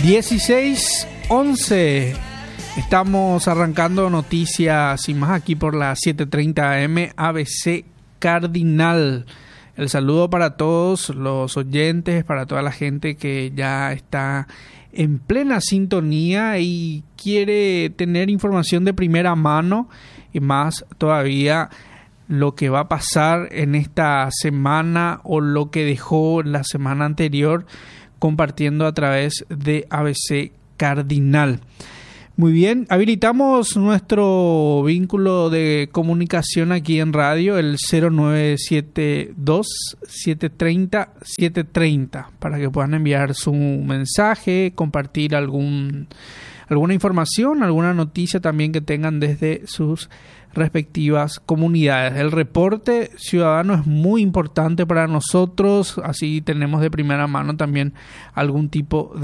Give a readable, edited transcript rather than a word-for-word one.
16:11. Estamos arrancando noticias y más aquí por las 7:30 AM ABC Cardinal. El saludo para todos los oyentes, para toda la gente que ya está en plena sintonía y quiere tener información de primera mano y más todavía lo que va a pasar en esta semana o lo que dejó la semana anterior, compartiendo a través de ABC Cardinal. Muy bien, habilitamos nuestro vínculo de comunicación aquí en radio, el 0972-730-730, para que puedan enviar su mensaje, compartir alguna información, alguna noticia también que tengan desde sus respectivas comunidades. El reporte ciudadano es muy importante para nosotros, así tenemos de primera mano también algún tipo